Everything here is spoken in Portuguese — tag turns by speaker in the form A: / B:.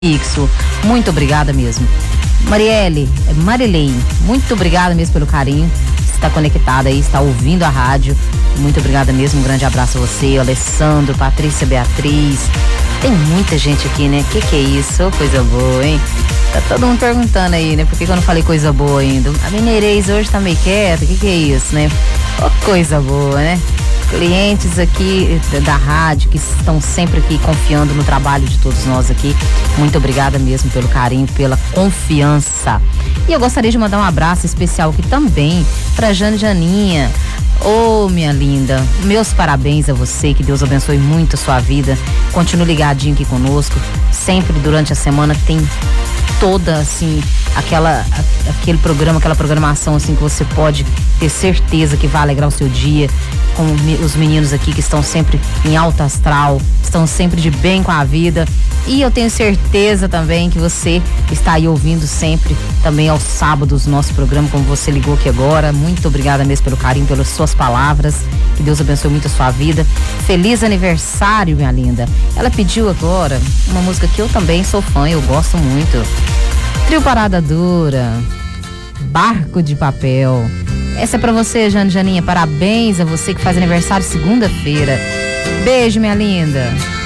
A: fixo. Muito obrigada mesmo. Marilei, muito obrigada mesmo pelo carinho. Está conectada aí, está ouvindo a rádio. Muito obrigada mesmo, um grande abraço a você, Alessandro, Patrícia, Beatriz. Tem muita gente aqui, né? Que é isso? Coisa boa, hein? Tá todo mundo perguntando aí, né? Por que eu não falei coisa boa ainda? A Mineirês hoje tá meio quieta, que é isso, né? Oh, coisa boa, né? Clientes aqui da rádio que estão sempre aqui confiando no trabalho de todos nós aqui. Muito obrigada mesmo pelo carinho, pela confiança. E eu gostaria de mandar um abraço especial aqui também pra Janinha. Ô, minha linda, meus parabéns a você, que Deus abençoe muito a sua vida. Continue ligadinho aqui conosco. Sempre durante a semana tem toda, assim, aquele programa, aquela programação, assim, que você pode ter certeza que vai alegrar o seu dia, com os meninos aqui que estão sempre em alto astral, estão sempre de bem com a vida. E eu tenho certeza também que você está aí ouvindo sempre, também aos sábados, nosso programa, como você ligou aqui agora. Muito obrigada mesmo pelo carinho, pelas suas palavras. Que Deus abençoe muito a sua vida. Feliz aniversário, minha linda. Ela pediu agora uma música que eu também sou fã, eu gosto muito. Trio Parada Dura, Barco de Papel. Essa é pra você, Janinha. Parabéns a você que faz aniversário segunda-feira. Beijo, minha linda.